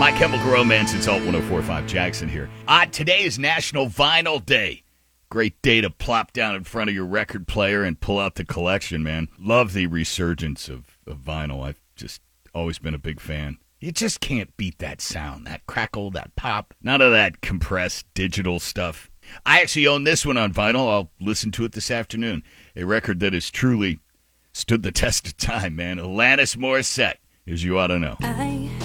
My Chemical Romance, it's Alt 104.5 Jackson here. Today is National Vinyl Day. Great day to plop down in front of your record player and pull out the collection, man. Love the resurgence of vinyl. I've just always been a big fan. You just can't beat that sound, that crackle, that pop. None of that compressed digital stuff. I actually own this one on vinyl. I'll listen to it this afternoon. A record that has truly stood the test of time, man. Alanis Morissette, as you ought to know.